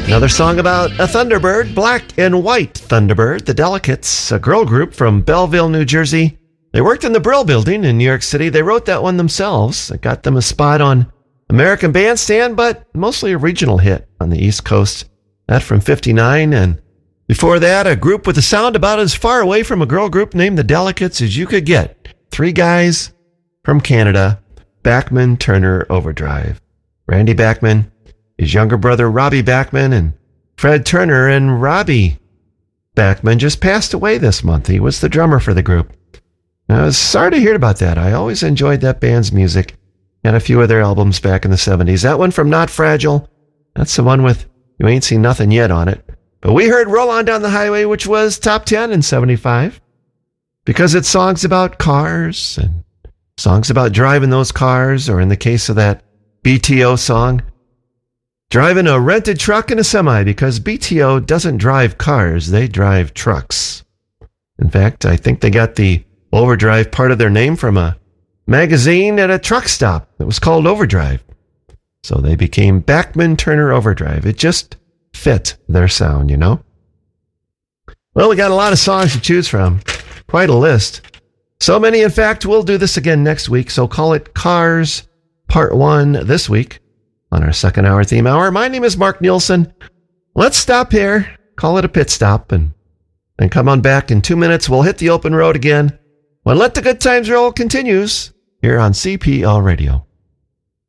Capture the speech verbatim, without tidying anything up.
Another song about a Thunderbird, Black and White Thunderbird, the Delicates, a girl group from Belleville, New Jersey. They worked in the Brill Building in New York City. They wrote that one themselves. It got them a spot on American Bandstand, but mostly a regional hit on the East Coast. That from fifty-nine. And before that, a group with a sound about as far away from a girl group named the Delicates as you could get. Three guys from Canada, Bachman Turner Overdrive. Randy Bachman, his younger brother Robbie Bachman, and Fred Turner. And Robbie Bachman just passed away this month. He was the drummer for the group. I was sorry to hear about that. I always enjoyed that band's music and a few of their albums back in the seventies. That one from Not Fragile, that's the one with You Ain't Seen Nothing Yet on it. But we heard Roll On Down the Highway, which was top ten in seventy-five, because it's songs about cars and songs about driving those cars, or in the case of that B T O song, driving a rented truck and a semi, because B T O doesn't drive cars, they drive trucks. In fact, I think they got the Overdrive part of their name from a magazine at a truck stop that was called Overdrive. So they became Bachman Turner Overdrive. It just fit their sound, you know? Well, we got a lot of songs to choose from. Quite a list. So many, in fact, we'll do this again next week. So call it Cars Part one this week on our second hour theme hour. My name is Mark Nielsen. Let's stop here, call it a pit stop, and then come on back in two minutes. We'll hit the open road again when Let the Good Times Roll continues here on C P L Radio.